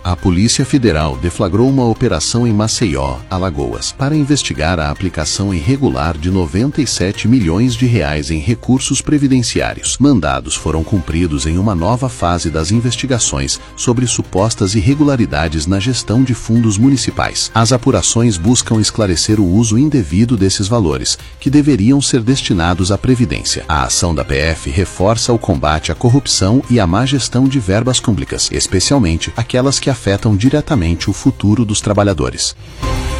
A Polícia Federal deflagrou uma operação em Maceió, Alagoas, para investigar a aplicação irregular de R$97 milhões em recursos previdenciários. Mandados foram cumpridos em uma nova fase das investigações sobre supostas irregularidades na gestão de fundos municipais. As apurações buscam esclarecer o uso indevido desses valores, que deveriam ser destinados à Previdência. A ação da PF reforça o combate à corrupção e à má gestão de verbas públicas, especialmente aquelas que afetam diretamente o futuro dos trabalhadores.